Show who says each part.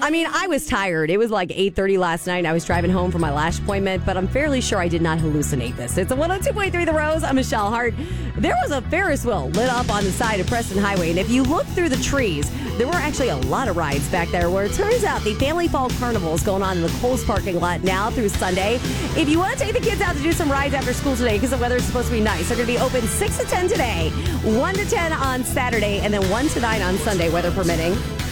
Speaker 1: I mean, I was tired. It was like 8:30 last night. I was driving home from my lash appointment, but I'm fairly sure I did not hallucinate this. It's a 102.3 The Rose. I'm Michelle Hart. There was a Ferris wheel lit up on the side of Preston Highway, and if you look through the trees, there were actually a lot of rides back there where it turns out the Family Fall Carnival is going on in the Kohl's parking lot now through Sunday. If you want to take the kids out to do some rides after school today because the weather is supposed to be nice, they're going to be open 6 to 10 today, 1 to 10 on Saturday, and then 1 to 9 on Sunday, weather permitting.